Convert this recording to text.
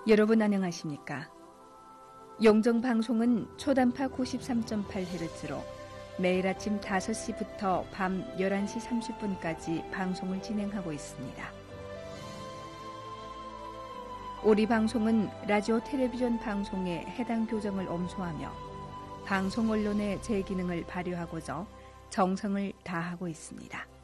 여러분 안녕하십니까? 용정방송은 초단파 93.8Hz로 매일 아침 5시부터 밤 11시 30분까지 방송을 진행하고 있습니다. 우리 방송은 라디오 텔레비전 방송에 해당 교정을 엄수하며 방송 언론의 제 기능을 발휘하고자 정성을 다하고 있습니다.